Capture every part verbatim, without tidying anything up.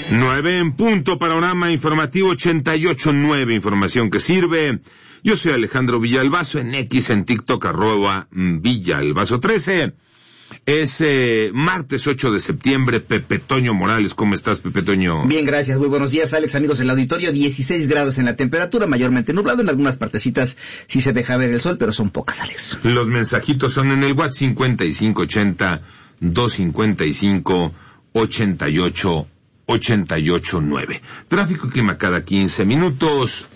Nueve en punto, panorama informativo ochenta y ocho nueve, información que sirve. Yo soy Alejandro Villalbazo, en X, en TikTok, arroba Villalbazo trece. Es eh, martes ocho de septiembre. Pepe Toño Morales, ¿cómo estás, Pepe Toño? Bien, gracias, muy buenos días, Alex, amigos del auditorio. dieciséis grados en la temperatura, mayormente nublado, en algunas partecitas sí se deja ver el sol, pero son pocas, Alex. Los mensajitos son en el WhatsApp cincuenta y cinco ochenta, doscientos cincuenta y cinco, ochenta y ocho, ochenta y ocho nueve. Tráfico y clima cada quince minutos.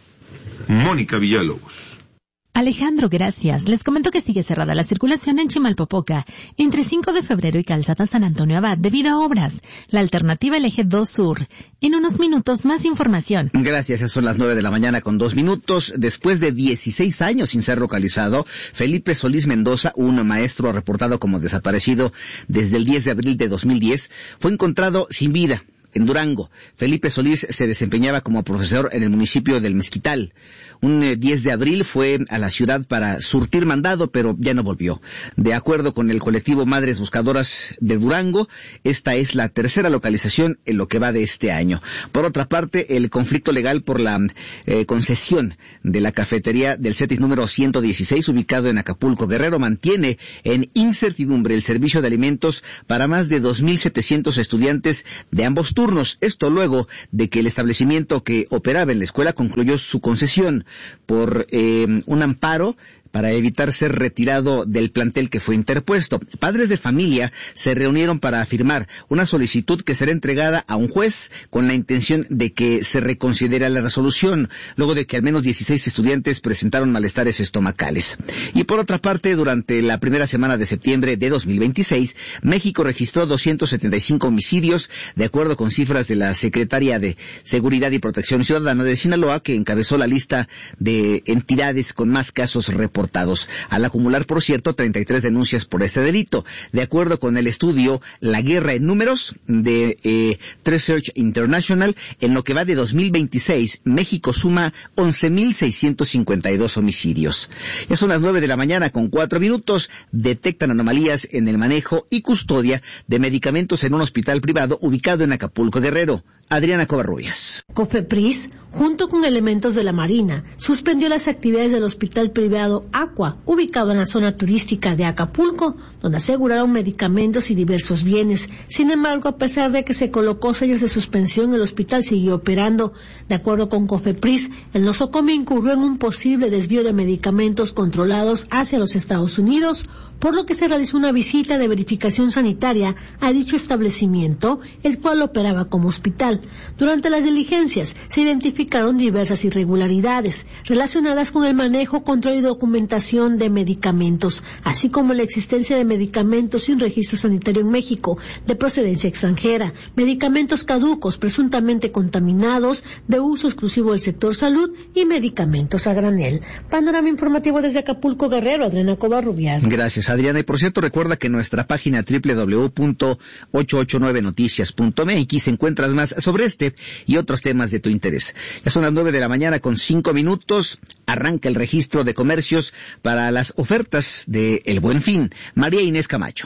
Mónica Villalobos. Alejandro, gracias. Les comento que sigue cerrada la circulación en Chimalpopoca, entre cinco de febrero y Calzada San Antonio Abad, debido a obras. La alternativa, el eje dos Sur. En unos minutos, más información. Gracias, ya son las nueve de la mañana con dos minutos. Después de dieciséis años sin ser localizado, Felipe Solís Mendoza, un maestro reportado como desaparecido desde el diez de abril de dos mil diez, fue encontrado sin vida en Durango. Felipe Solís se desempeñaba como profesor en el municipio del Mezquital. Un eh, diez de abril fue a la ciudad para surtir mandado, pero ya no volvió. De acuerdo con el colectivo Madres Buscadoras de Durango, esta es la tercera localización en lo que va de este año. Por otra parte, el conflicto legal por la eh, concesión de la cafetería del CETIS número ciento dieciséis, ubicado en Acapulco, Guerrero, mantiene en incertidumbre el servicio de alimentos para más de dos mil setecientos estudiantes de ambos turnos. Esto luego de que el establecimiento que operaba en la escuela concluyó su concesión por eh, un amparo para evitar ser retirado del plantel que fue interpuesto. Padres de familia se reunieron para firmar una solicitud que será entregada a un juez con la intención de que se reconsidere la resolución, luego de que al menos dieciséis estudiantes presentaron malestares estomacales. Y por otra parte, durante la primera semana de septiembre de dos mil veintiséis, México registró doscientos setenta y cinco homicidios, de acuerdo con cifras de la Secretaría de Seguridad y Protección Ciudadana de Sinaloa, que encabezó la lista de entidades con más casos reportados. Al acumular, por cierto, treinta y tres denuncias por este delito. De acuerdo con el estudio La Guerra en Números de eh, Research International, en lo que va de dos mil veintiséis, México suma once mil seiscientos cincuenta y dos homicidios. Ya son las nueve de la mañana con cuatro minutos. Detectan anomalías en el manejo y custodia de medicamentos en un hospital privado ubicado en Acapulco, Guerrero. Adriana Covarrubias. COFEPRIS, junto con elementos de la Marina, suspendió las actividades del hospital privado Aqua, ubicado en la zona turística de Acapulco, donde aseguraron medicamentos y diversos bienes. Sin embargo, a pesar de que se colocó sellos de suspensión, el hospital siguió operando. De acuerdo con COFEPRIS, el nosocomio incurrió en un posible desvío de medicamentos controlados hacia los Estados Unidos, por lo que se realizó una visita de verificación sanitaria a dicho establecimiento, el cual operaba como hospital. Durante las diligencias se identificaron diversas irregularidades relacionadas con el manejo, control y documentación de medicamentos, así como la existencia de medicamentos sin registro sanitario en México, de procedencia extranjera, medicamentos caducos presuntamente contaminados, de uso exclusivo del sector salud y medicamentos a granel. Panorama informativo desde Acapulco, Guerrero, Adriana Covarrubias. Gracias, Adriana. Y por cierto, recuerda que en nuestra página doble u doble u doble u punto ochocientos ochenta y nueve noticias punto m x encuentras más sobre este y otros temas de tu interés. Ya son las nueve de la mañana con cinco minutos. Arranca el registro de comercios para las ofertas de El Buen Fin. María Inés Camacho.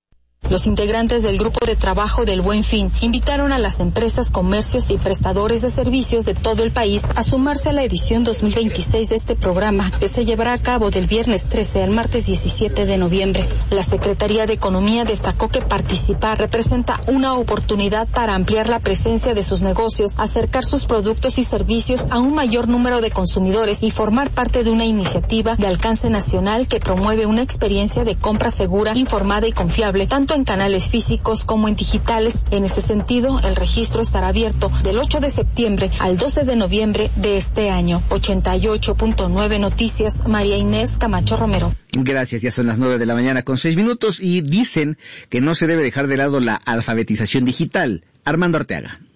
Los integrantes del Grupo de Trabajo del Buen Fin invitaron a las empresas, comercios y prestadores de servicios de todo el país a sumarse a la edición dos mil veintiséis de este programa, que se llevará a cabo del viernes trece al martes diecisiete de noviembre. La Secretaría de Economía destacó que participar representa una oportunidad para ampliar la presencia de sus negocios, acercar sus productos y servicios a un mayor número de consumidores y formar parte de una iniciativa de alcance nacional que promueve una experiencia de compra segura, informada y confiable, tanto en canales físicos como en digitales. En este sentido, el registro estará abierto del ocho de septiembre al doce de noviembre de este año. ochenta y ocho punto nueve Noticias, María Inés Camacho Romero. Gracias, ya son las nueve de la mañana con seis minutos y dicen que no se debe dejar de lado la alfabetización digital. Armando Arteaga.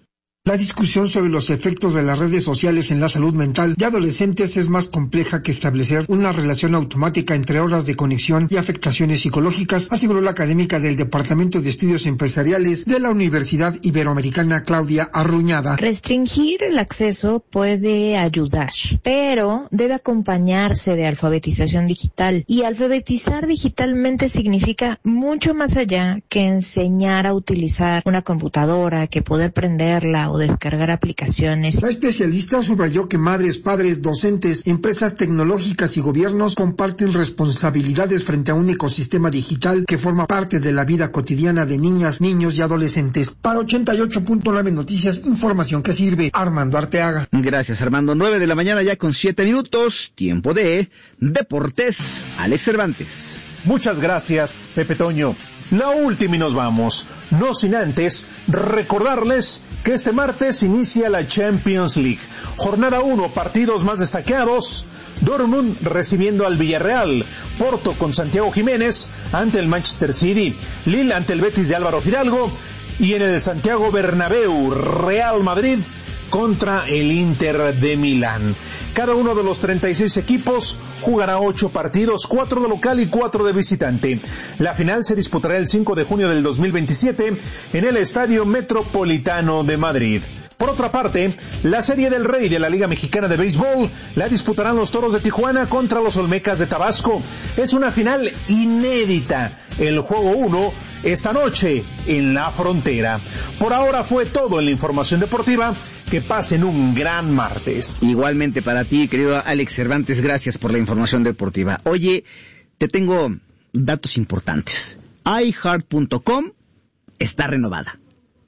La discusión sobre los efectos de las redes sociales en la salud mental de adolescentes es más compleja que establecer una relación automática entre horas de conexión y afectaciones psicológicas, aseguró la académica del Departamento de Estudios Empresariales de la Universidad Iberoamericana, Claudia Arruñada. Restringir el acceso puede ayudar, pero debe acompañarse de alfabetización digital. Y alfabetizar digitalmente significa mucho más allá que enseñar a utilizar una computadora, que poder prenderla o descargar aplicaciones. La especialista subrayó que madres, padres, docentes, empresas tecnológicas y gobiernos comparten responsabilidades frente a un ecosistema digital que forma parte de la vida cotidiana de niñas, niños y adolescentes. Para ochenta y ocho punto nueve Noticias, información que sirve. Armando Arteaga. Gracias, Armando. Nueve de la mañana ya con siete minutos. Tiempo de Deportes. Alex Cervantes. Muchas gracias, Pepe Toño. La última y nos vamos. No sin antes recordarles que este martes inicia la Champions League. Jornada uno, partidos más destacados. Dortmund recibiendo al Villarreal. Porto con Santiago Jiménez ante el Manchester City. Lille ante el Betis de Álvaro Fidalgo. Y en el Santiago Bernabéu, Real Madrid contra el Inter de Milán. Cada uno de los treinta y seis equipos jugará ocho partidos, cuatro de local y cuatro de visitante. La final se disputará el cinco de junio del dos mil veintisiete en el Estadio Metropolitano de Madrid. Por otra parte, la Serie del Rey de la Liga Mexicana de Béisbol la disputarán los Toros de Tijuana contra los Olmecas de Tabasco. Es una final inédita. El juego uno esta noche en la frontera. Por ahora fue todo en la información deportiva. Que pasen un gran martes. Igualmente para ti, querido Alex Cervantes, gracias por la información deportiva. Oye, te tengo datos importantes. i heart punto com está renovada.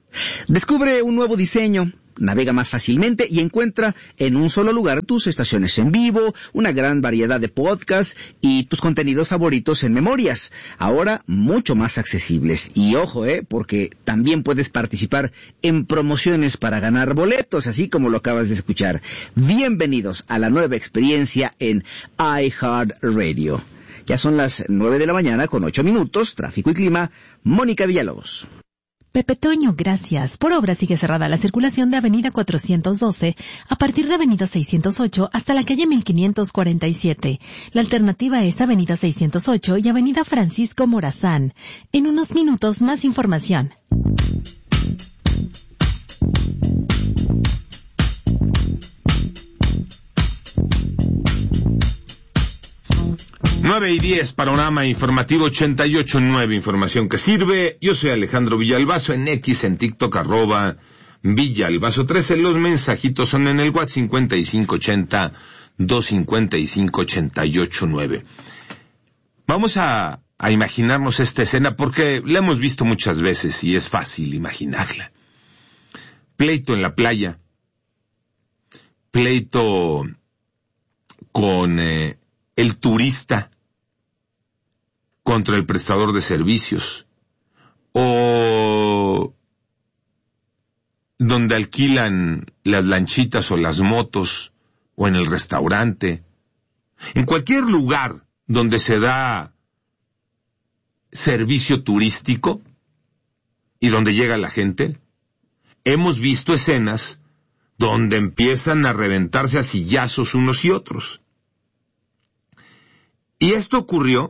Descubre un nuevo diseño, navega más fácilmente y encuentra en un solo lugar tus estaciones en vivo, una gran variedad de podcasts y tus contenidos favoritos en memorias, ahora mucho más accesibles. Y ojo, eh, porque también puedes participar en promociones para ganar boletos, así como lo acabas de escuchar. Bienvenidos a la nueva experiencia en iHeartRadio. Ya son las nueve de la mañana con ocho minutos, tráfico y clima, Mónica Villalobos. Pepe Toño, gracias. Por obra sigue cerrada la circulación de Avenida cuatrocientos doce a partir de Avenida seiscientos ocho hasta la calle mil quinientos cuarenta y siete. La alternativa es Avenida seiscientos ocho y Avenida Francisco Morazán. En unos minutos más información. nueve y diez, panorama informativo ochenta y ocho punto nueve, información que sirve. Yo soy Alejandro Villalbazo, en X, en TikTok, arroba Villalbazo trece. Los mensajitos son en el WhatsApp cincuenta y cinco ochenta, doscientos cincuenta y cinco, ochenta y ocho nueve. Vamos a, a imaginarnos esta escena porque la hemos visto muchas veces y es fácil imaginarla. Pleito en la playa. Pleito con eh, el turista contra el prestador de servicios, o donde alquilan las lanchitas o las motos, o en el restaurante, en cualquier lugar donde se da servicio turístico y donde llega la gente, hemos visto escenas donde empiezan a reventarse a sillazos unos y otros. Y esto ocurrió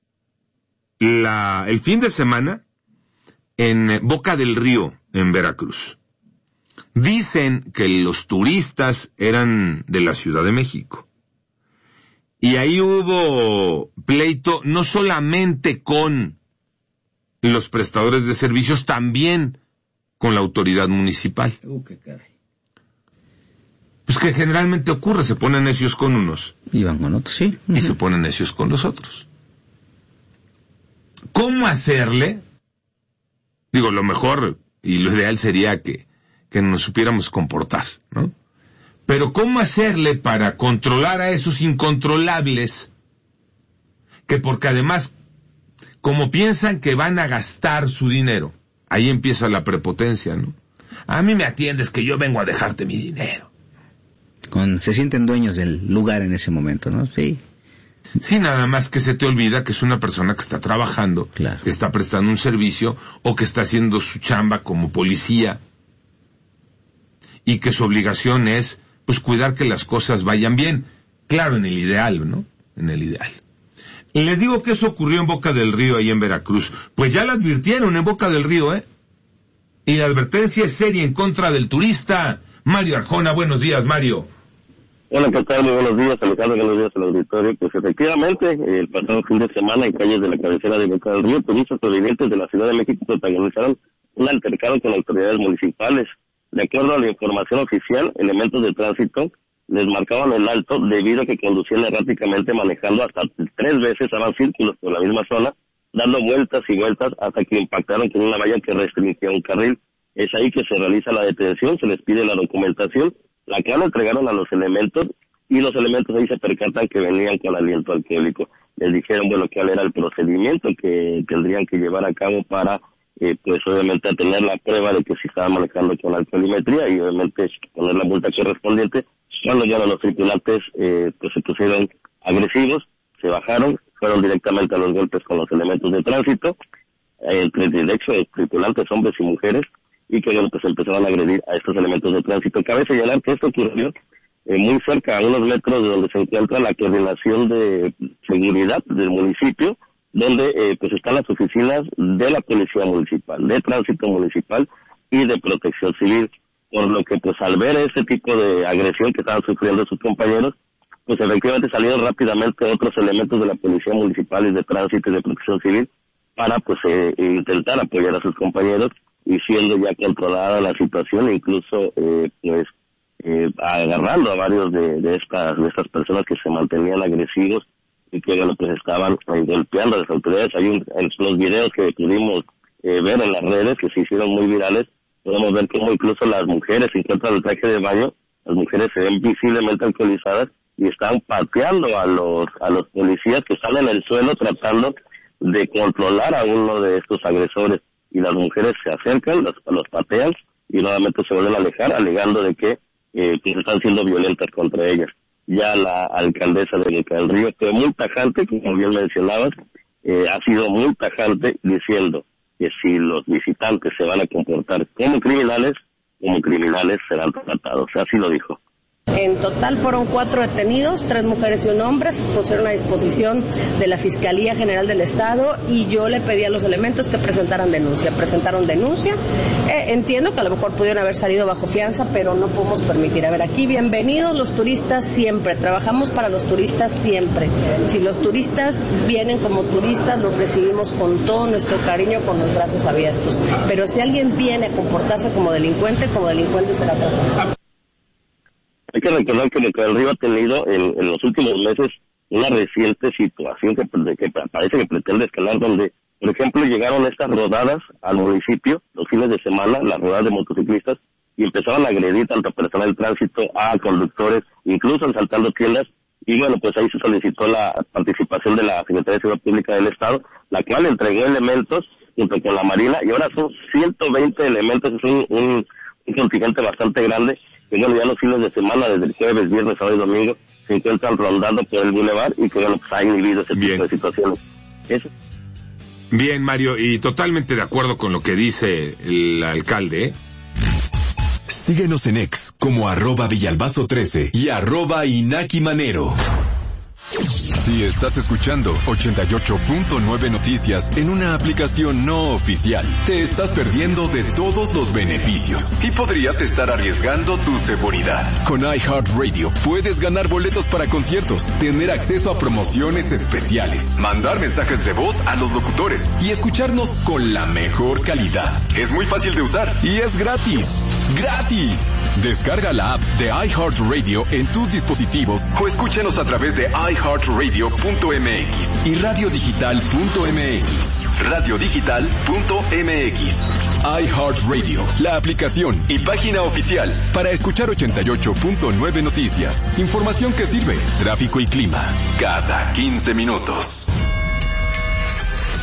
la, el fin de semana en Boca del Río, en Veracruz. Dicen que los turistas eran de la Ciudad de México. Y ahí hubo pleito no solamente con los prestadores de servicios, también con la autoridad municipal. Uh, qué caray. Pues que generalmente ocurre, se ponen necios con unos. Y van con otros, sí. Y uh-huh. se ponen necios con los otros. ¿Cómo hacerle? Digo, lo mejor y lo ideal sería que, que nos supiéramos comportar, ¿no? Pero ¿cómo hacerle para controlar a esos incontrolables? Que porque además, como piensan que van a gastar su dinero, ahí empieza la prepotencia, ¿no? A mí me atiendes que yo vengo a dejarte mi dinero. Con, se sienten dueños del lugar en ese momento, ¿no? Sí. Sí, nada más que se te olvida que es una persona que está trabajando, claro, que está prestando un servicio o que está haciendo su chamba como policía. y que su obligación es, pues, cuidar que las cosas vayan bien. Claro, en el ideal, ¿no? En el ideal. Y les digo que eso ocurrió en Boca del Río, ahí en Veracruz. Pues ya la advirtieron en Boca del Río, ¿eh? Y la advertencia es seria en contra del turista. Mario Arjona, buenos días, Mario. Hola, ¿qué tal? Muy buenos días, Alejandro, buenos días al auditorio. Pues efectivamente, el pasado fin de semana en calles de la cabecera de Boca del Río, turistas provenientes de la Ciudad de México protagonizaron un altercado con autoridades municipales. De acuerdo a la información oficial, elementos de tránsito les marcaban el alto debido a que conducían erráticamente, manejando hasta tres veces, daban círculos por la misma zona, dando vueltas y vueltas hasta que impactaron con una valla que restringía un carril. Es ahí que se realiza la detención, se les pide la documentación, la cual entregaron a los elementos, y los elementos ahí se percatan que venían con aliento alcohólico. Les dijeron, bueno, cuál era el procedimiento que tendrían que llevar a cabo para, eh, pues obviamente, tener la prueba de que se estaba manejando con alcoholimetría y obviamente poner la multa correspondiente. Cuando ya los tripulantes, eh, pues se pusieron agresivos, se bajaron, fueron directamente a los golpes con los elementos de tránsito, eh, de hecho, tripulantes, hombres y mujeres, y que bueno, pues empezaron a agredir a estos elementos de tránsito. Cabe señalar que esto ocurrió eh, muy cerca, a unos metros de donde se encuentra la coordinación de seguridad del municipio, donde eh, pues están las oficinas de la Policía Municipal, de Tránsito Municipal y de Protección Civil, por lo que pues al ver este tipo de agresión que estaban sufriendo sus compañeros, pues efectivamente salieron rápidamente otros elementos de la Policía Municipal y de Tránsito y de Protección Civil para pues eh, intentar apoyar a sus compañeros, y siendo ya controlada la situación, incluso eh, pues eh, agarrando a varios de, de estas de estas personas que se mantenían agresivos y que bueno pues estaban eh, golpeando a las autoridades. Hay un, en los videos que pudimos eh, ver en las redes, que se hicieron muy virales, podemos ver cómo incluso las mujeres se encuentran en el traje de baño, las mujeres se ven visiblemente alcoholizadas y están pateando a los a los policías que están en el suelo tratando de controlar a uno de estos agresores. Y las mujeres se acercan, los, los patean y nuevamente se vuelven a alejar, alegando de que, eh, que están siendo violentas contra ellas. Ya la alcaldesa de Boca del Río fue muy tajante, como bien mencionabas, eh, ha sido muy tajante diciendo que si los visitantes se van a comportar como criminales, como criminales serán tratados. Así lo dijo. En total fueron cuatro detenidos, tres mujeres y un hombre, se pusieron a disposición de la Fiscalía General del Estado y yo le pedí a los elementos que presentaran denuncia. Presentaron denuncia, eh, entiendo que a lo mejor pudieron haber salido bajo fianza, pero no podemos permitir. A ver, aquí bienvenidos los turistas siempre, trabajamos para los turistas siempre. Si los turistas vienen como turistas, los recibimos con todo nuestro cariño, con los brazos abiertos. Pero si alguien viene a comportarse como delincuente, como delincuente será tratado. Hay que recordar que Boca del Río ha tenido en, en los últimos meses una reciente situación que, que parece que pretende escalar, donde, por ejemplo, llegaron estas rodadas al municipio los fines de semana, las rodadas de motociclistas, y empezaron a agredir tanto a personal del tránsito, a conductores, incluso asaltando tiendas, y bueno, pues ahí se solicitó la participación de la Secretaría de Seguridad Pública del Estado, la cual entregó elementos junto con la Marina, y ahora son ciento veinte elementos, es un, un, un contingente bastante grande, que bueno, ya los fines de semana, desde el jueves, viernes, sábado y domingo, se encuentran rondando por el bulevar y que bueno, pues ha inhibido ese Bien. tipo de situaciones. Eso. Bien, Mario, y totalmente de acuerdo con lo que dice el alcalde, ¿eh? Síguenos en X como arroba Villalbazo trece y arroba Inaki Manero. Si estás escuchando ochenta y ocho punto nueve Noticias en una aplicación no oficial, te estás perdiendo de todos los beneficios y podrías estar arriesgando tu seguridad. Con iHeartRadio puedes ganar boletos para conciertos, tener acceso a promociones especiales, mandar mensajes de voz a los locutores y escucharnos con la mejor calidad. Es muy fácil de usar y es gratis. ¡Gratis! Descarga la app de iHeartRadio en tus dispositivos o escúchanos a través de iHeartRadio punto m x y radio digital punto m x. radio digital punto m x. iHeartRadio, la aplicación y página oficial para escuchar ochenta y ocho punto nueve Noticias. Información que sirve, tráfico y clima, cada quince minutos.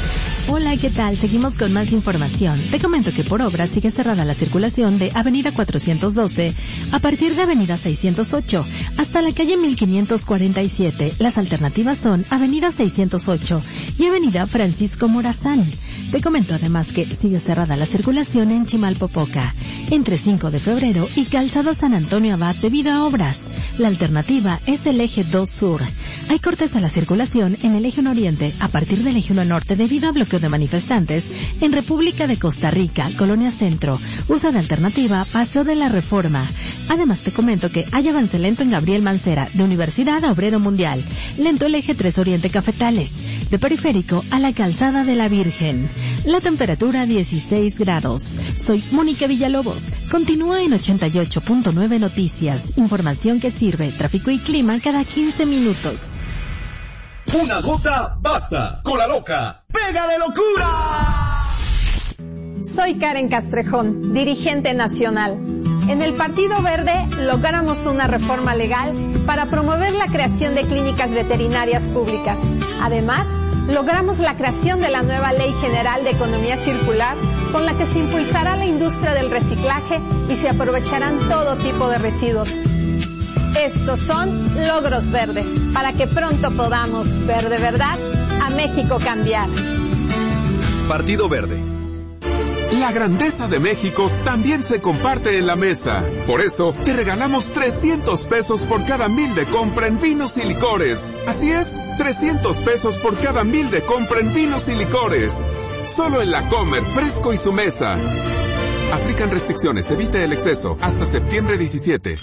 Hola, ¿qué tal? Seguimos con más información. Te comento que por obra sigue cerrada la circulación de Avenida cuatrocientos doce a partir de Avenida seiscientos ocho hasta la calle mil quinientos cuarenta y siete. Las alternativas son Avenida seiscientos ocho y Avenida Francisco Morazán. Te comento además que sigue cerrada la circulación en Chimalpopoca, entre cinco de febrero y Calzada San Antonio Abad debido a obras. La alternativa es el eje dos Sur. Hay cortes a la circulación en el eje uno Oriente a partir del eje uno Norte debido a bloqueo de manifestantes en República de Costa Rica, Colonia Centro. Usa de alternativa Paseo de la Reforma. Además te comento que hay avance lento en Gabriel Mancera, de Universidad a Obrero Mundial. Lento el eje tres Oriente Cafetales, de Periférico a la Calzada de la Virgen. La temperatura dieciséis grados. Soy Mónica Villalobos. Continúa en ochenta y ocho punto nueve Noticias. Información que sirve, tráfico y clima cada quince minutos. Una gota basta. Con la loca. ¡Pega de locura! Soy Karen Castrejón, dirigente nacional. En el Partido Verde logramos una reforma legal para promover la creación de clínicas veterinarias públicas. Además, logramos la creación de la nueva Ley General de Economía Circular, con la que se impulsará la industria del reciclaje y se aprovecharán todo tipo de residuos. Estos son logros verdes, para que pronto podamos ver de verdad a México cambiar. Partido Verde. La grandeza de México también se comparte en la mesa. Por eso, te regalamos trescientos pesos por cada mil de compra en vinos y licores. Así es, trescientos pesos por cada mil de compra en vinos y licores. Solo en La Comer, Fresco y Su Mesa. Aplican restricciones, evite el exceso. Hasta septiembre diecisiete.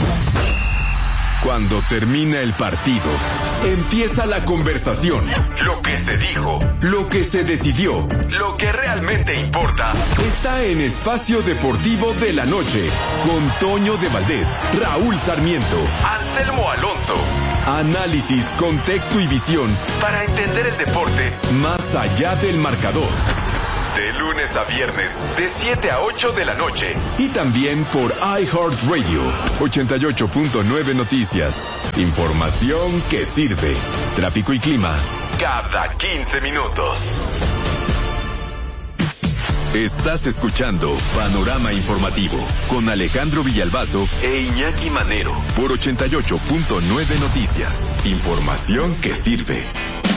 Cuando termina el partido, empieza la conversación. Lo que se dijo, lo que se decidió, lo que realmente importa, está en Espacio Deportivo de la Noche, con Toño de Valdés, Raúl Sarmiento, Anselmo Alonso. Análisis, contexto y visión para entender el deporte más allá del marcador. De lunes a viernes, de siete a ocho de la noche. Y también por iHeartRadio, ochenta y ocho punto nueve Noticias. Información que sirve. Tráfico y clima, cada quince minutos. Estás escuchando Panorama Informativo, con Alejandro Villalbazo e Iñaki Manero, por ochenta y ocho punto nueve Noticias. Información que sirve.